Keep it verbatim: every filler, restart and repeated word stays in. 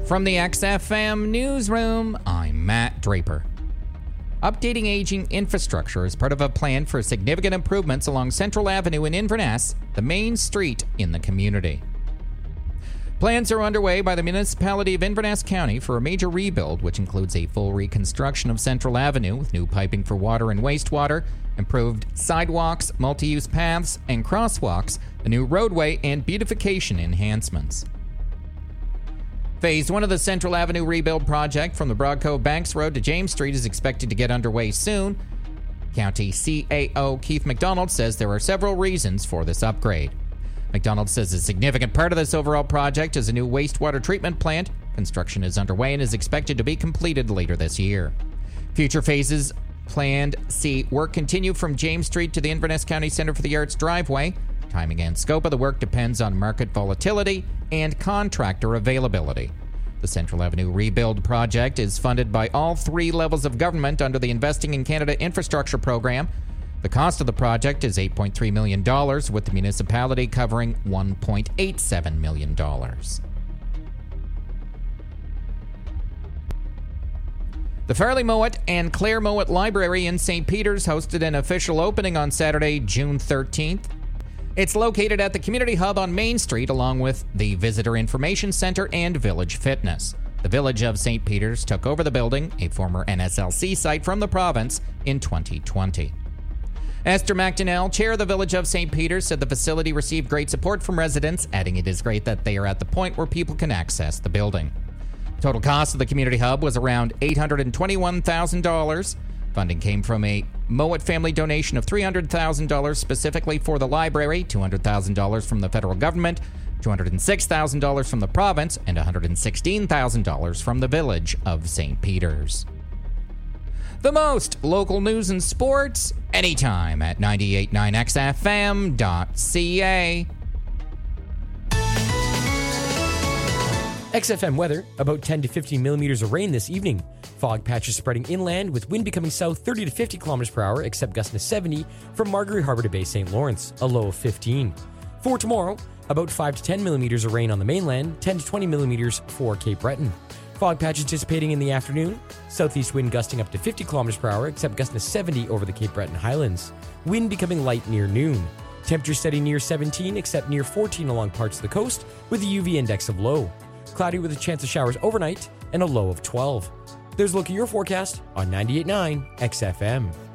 From the X F M newsroom, I'm Matt Draper. Updating aging infrastructure is part of a plan for significant improvements along Central Avenue in Inverness, the main street in the community. Plans are underway by the municipality of Inverness County for a major rebuild, which includes a full reconstruction of Central Avenue with new piping for water and wastewater, improved sidewalks, multi-use paths, and crosswalks, a new roadway, and beautification enhancements. Phase one of the Central Avenue rebuild project from the Broadcove Banks Road to James Street is expected to get underway soon. County C A O Keith McDonald says there are several reasons for this upgrade. McDonald says a significant part of this overall project is a new wastewater treatment plant. Construction is underway and is expected to be completed later this year. Future phases planned see work continue from James Street to the Inverness County Center for the Arts driveway. Timing and scope of the work depends on market volatility and contractor availability. The Central Avenue rebuild project is funded by all three levels of government under the Investing in Canada Infrastructure Program. The cost of the project is eight point three million dollars, with the municipality covering one point eight seven million dollars. The Farley Mowat and Claire Mowat Library in Saint Peters hosted an official opening on Saturday, June thirteenth. It's located at the Community Hub on Main Street, along with the Visitor Information Center and Village Fitness. The Village of Saint Peters took over the building, a former N S L C site from the province, in twenty twenty. Esther McDonnell, chair of the Village of Saint Peters, said the facility received great support from residents, adding it is great that they are at the point where people can access the building. Total cost of the Community Hub was around eight hundred twenty-one thousand dollars. Funding came from a Mowat family donation of three hundred thousand dollars specifically for the library, two hundred thousand dollars from the federal government, two hundred six thousand dollars from the province, and one hundred sixteen thousand dollars from the Village of Saint Peters. The most local news and sports, anytime at ninety-eight point nine X F M dot C A. X F M weather, about ten to fifteen millimeters of rain this evening. Fog patches spreading inland with wind becoming south thirty to fifty kilometers per hour, except gusts to seventy from Margaret Harbour to Bay Saint Lawrence, a low of fifteen. For tomorrow, about five to ten millimeters of rain on the mainland, ten to twenty millimeters for Cape Breton. Fog patches dissipating in the afternoon. Southeast wind gusting up to fifty kilometers per hour, except gusting to seventy over the Cape Breton Highlands. Wind becoming light near noon. Temperature steady near seventeen, except near fourteen along parts of the coast, with a U V index of low. Cloudy with a chance of showers overnight and a low of twelve. There's a look at your forecast on ninety-eight point nine X F M.